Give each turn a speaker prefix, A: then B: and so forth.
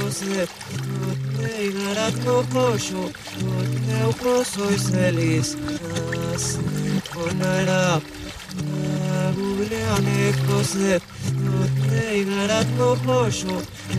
A: cosette, tutei garat no cocho, tuteu cosois elis, conara, buleane cosette, tutei garat no cocho,